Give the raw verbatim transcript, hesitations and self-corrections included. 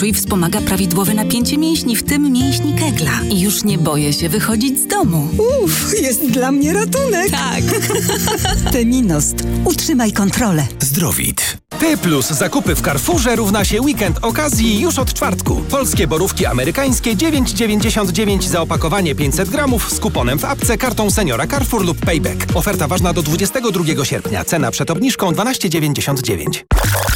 Poczuj wspomaga prawidłowe napięcie mięśni, w tym mięśni Kegla. I już nie boję się wychodzić z domu. Uff, jest dla mnie ratunek. Tak. Teminost. Utrzymaj kontrolę. Zdrowit. T plus zakupy w Carrefourze równa się weekend okazji już od czwartku. Polskie borówki amerykańskie dziewięć dziewięćdziesiąt dziewięć za opakowanie pięćset gramów z kuponem w apce, kartą seniora Carrefour lub Payback. Oferta ważna do dwudziestego drugiego sierpnia. Cena przed obniżką dwanaście dziewięćdziesiąt dziewięć.